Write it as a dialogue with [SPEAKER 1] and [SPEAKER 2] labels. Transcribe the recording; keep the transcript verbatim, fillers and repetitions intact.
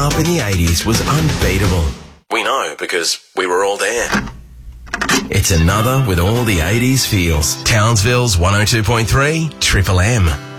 [SPEAKER 1] up in the eighties was unbeatable. We know because we were all there. It's another with all the eighties feels. Townsville's one oh two point three Triple M.